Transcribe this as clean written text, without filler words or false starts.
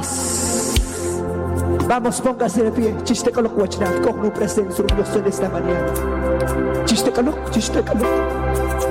más. Vamos, póngase de pie. Chiste-calok, wachnat, con un presencia orgulloso en esta mañana. Chiste-calok, chiste-calok.